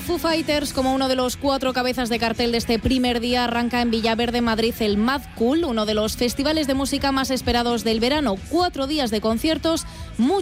Foo Fighters, como uno de los 4 cabezas de cartel de este primer día, arranca en Villaverde, Madrid, el Mad Cool, uno de los festivales de música más esperados del verano. 4 días de conciertos,